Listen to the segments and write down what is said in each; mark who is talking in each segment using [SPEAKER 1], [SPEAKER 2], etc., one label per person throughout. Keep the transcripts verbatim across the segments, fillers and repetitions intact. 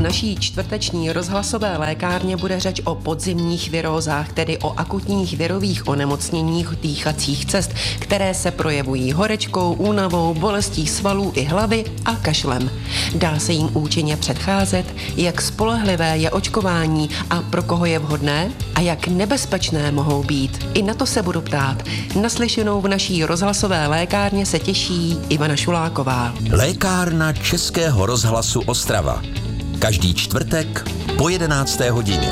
[SPEAKER 1] naší čtvrteční rozhlasové lékárně bude řeč o podzimních virózách, tedy o akutních virových onemocněních dýchacích cest, které se projevují horečkou, únavou, bolestí svalů i hlavy a kašlem. Dá se jim účinně předcházet, jak spolehlivé je očkování a pro koho je vhodné a jak nebezpečné mohou být. I na to se budu ptát. Naslyšenou v naší rozhlasové lékárně se těší Ivana Šuláková.
[SPEAKER 2] Lékárna Českého rozhlasu Ostrava. Každý čtvrtek po jedenácté hodině.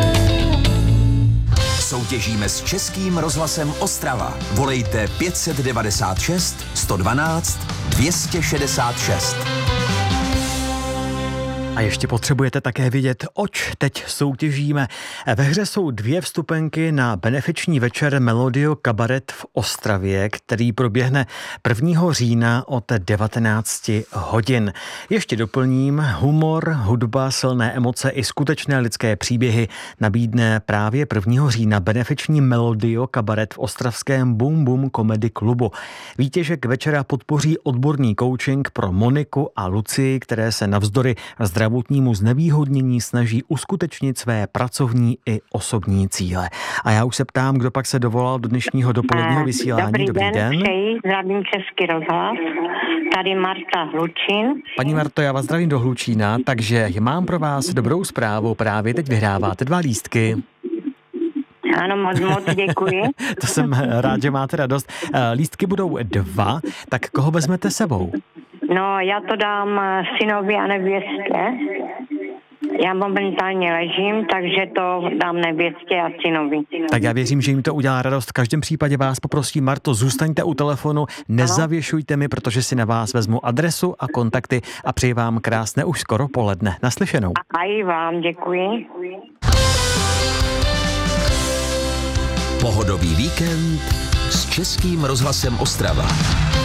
[SPEAKER 2] Soutěžíme s Českým rozhlasem Ostrava. Volejte pět set devadesát šest, sto dvanáct, dvě stě šedesát šest.
[SPEAKER 3] A ještě potřebujete také vědět, oč teď soutěžíme. Ve hře jsou dvě vstupenky na benefiční večer Melodio Kabaret v Ostravě, který proběhne prvního října od devatenácti hodin. Ještě doplním, humor, hudba, silné emoce i skutečné lidské příběhy nabídne právě prvního října benefiční Melodio Kabaret v ostravském Boom Boom Comedy Klubu. Výtěžek večera podpoří odborný coaching pro Moniku a Lucii, které se navzdory zdravotnímu znevýhodnění snaží uskutečnit své pracovní i osobní cíle. A já už se ptám, kdo pak se dovolal do dnešního dopoledního vysílání.
[SPEAKER 4] Dobrý,
[SPEAKER 3] Dobrý
[SPEAKER 4] den,
[SPEAKER 3] den.
[SPEAKER 4] Přeji, zdravím Český rozhlas. Tady Marta Hlučín.
[SPEAKER 3] Paní Marto, já vás zdravím do Hlučína, takže mám pro vás dobrou zprávu. Právě teď vyhráváte dva lístky.
[SPEAKER 4] Ano, moc, moc děkuji.
[SPEAKER 3] To jsem rád, že máte radost. Lístky budou dva, tak koho vezmete sebou?
[SPEAKER 4] No, já to dám synovi a nevěstě. Já momentálně ležím, takže to dám nevěstě a synovi.
[SPEAKER 3] Tak já věřím, že jim to udělá radost. V každém případě vás poprosím, Marto, zůstaňte u telefonu, nezavěšujte mi, protože si na vás vezmu adresu a kontakty a přeji vám krásné už skoro poledne. Naslyšenou.
[SPEAKER 4] A i vám děkuji.
[SPEAKER 2] Pohodový víkend s Českým rozhlasem Ostrava.